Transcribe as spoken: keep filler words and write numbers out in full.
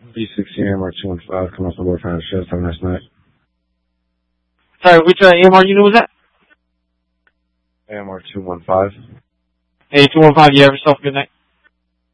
B sixteen A M R two one five, come off the board, find a shift, have a nice night. Sorry, which uh, A M R unit was that? A M R two one five. Hey, two one five, you have yourself a good night.